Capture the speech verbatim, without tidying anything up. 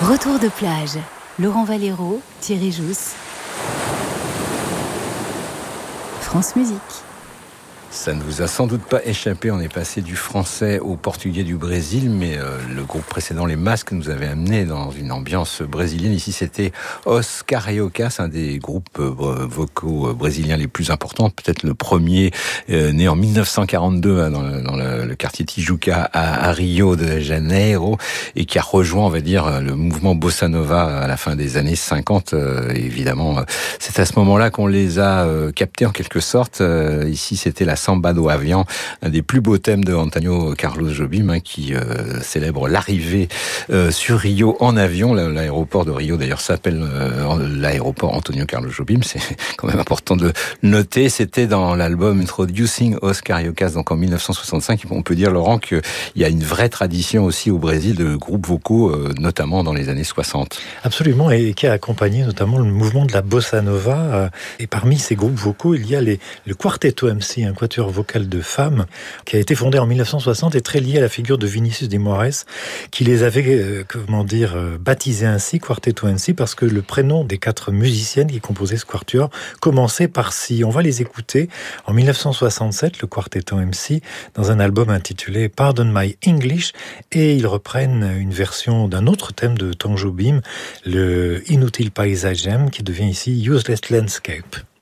Retour de plage. Laurent Valero, Thierry Jousse. France Musique. Ça ne vous a sans doute pas échappé, on est passé du français au portugais du Brésil, mais euh, le groupe précédent, les Masques, nous avait amené dans une ambiance brésilienne. Ici, c'était Os Cariocas, un des groupes euh, vocaux brésiliens les plus importants, peut-être le premier, euh, né en dix-neuf cent quarante-deux hein, dans, le, dans le, le quartier Tijuca à, à Rio de Janeiro, et qui a rejoint, on va dire, le mouvement Bossa Nova à la fin des années cinquante. Euh, évidemment, c'est à ce moment-là qu'on les a euh, captés en quelque sorte. Euh, ici, c'était la Samba do Avião, un des plus beaux thèmes de Antônio Carlos Jobim, hein, qui euh, célèbre l'arrivée euh, sur Rio en avion. L'aéroport de Rio, d'ailleurs, s'appelle euh, l'aéroport Antônio Carlos Jobim. C'est quand même important de noter. C'était dans l'album Introducing Os Cariocas, donc en dix-neuf cent soixante-cinq. On peut dire, Laurent, qu'il y a une vraie tradition aussi au Brésil de groupes vocaux, euh, notamment dans les années soixante. Absolument, et qui a accompagné notamment le mouvement de la Bossa Nova. Et parmi ces groupes vocaux, il y a les, le Quarteto M C, un quatuor vocal de femmes, qui a été fondé en dix-neuf cent soixante et très lié à la figure de Vinicius de Moraes, qui les avait, euh, comment dire, euh, baptisés ainsi, Quarteto M C, parce que le prénom des quatre musiciennes qui composaient ce quatuor commençait par si. On va les écouter en dix-neuf cent soixante-sept, le Quarteto M C, dans un album intitulé Pardon My English, et ils reprennent une version d'un autre thème de Tom Jobim, le Inútil Paisagem, qui devient ici Useless Landscape.